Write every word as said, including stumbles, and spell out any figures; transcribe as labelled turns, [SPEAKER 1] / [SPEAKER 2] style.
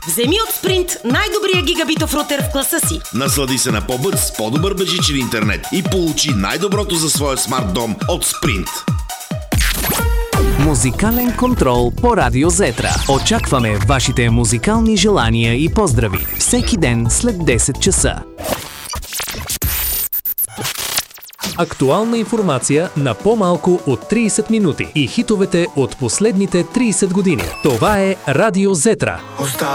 [SPEAKER 1] Вземи от Sprint най-добрия гигабитов рутер в класа си.
[SPEAKER 2] Наслади се на по-бърз, по-добър безжичен интернет и получи най-доброто за своя смарт дом от Sprint.
[SPEAKER 3] Музикален контрол по Радио Зетра. Очакваме вашите музикални желания и поздрави всеки ден след десет часа. Актуална информация на по-малко от трийсет минути и хитовете от последните трийсет години. Това е Радио Зетра.